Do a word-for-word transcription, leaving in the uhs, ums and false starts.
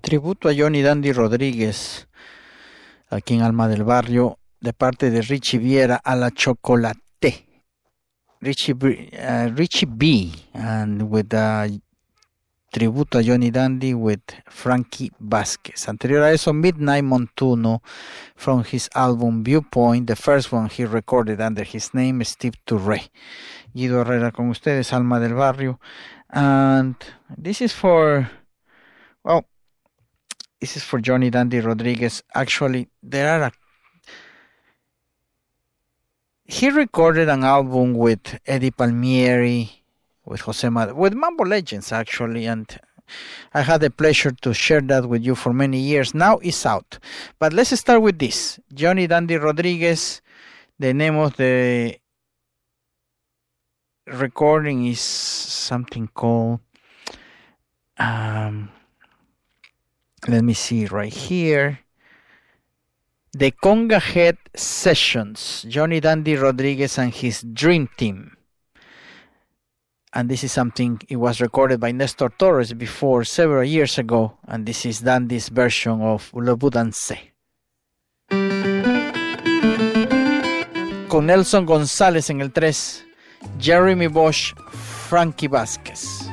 Tributo a Johnny Dandy Rodríguez, aquí en Alma del Barrio, de parte de Richie Viera a la Chocolate. Richie, uh, Richie B, and with uh, Tributo a Johnny Dandy with Frankie Vázquez. Anterior a eso, Midnight Montuno from his album Viewpoint, the first one he recorded under his name, Steve Turre. Guido Herrera con ustedes, Alma del Barrio. And this is for, well, this is for Johnny Dandy Rodríguez. Actually, there are a, he recorded an album with Eddie Palmieri, with Jose Madero, with Mambo Legends, actually, and I had the pleasure to share that with you for many years. Now it's out. But let's start with this. Johnny Dandy Rodríguez, the name of the recording is something called, um, let me see right here, the Conga Head Sessions, Johnny Dandy Rodríguez and his Dream Team. And this is something, it was recorded by Nestor Torres before, several years ago, and this is Dandy's version of Le Boudance. Con Nelson González en el tres, Jeremy Bosch, Frankie Vázquez.